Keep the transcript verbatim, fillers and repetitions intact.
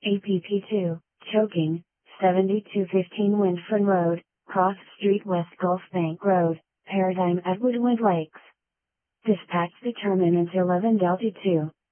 A P P two, choking, seventy-two fifteen Windfern Road, Cross Street West Gulf Bank Road, Paradigm at Woodland Lakes. Dispatch determinant eleven Delta two.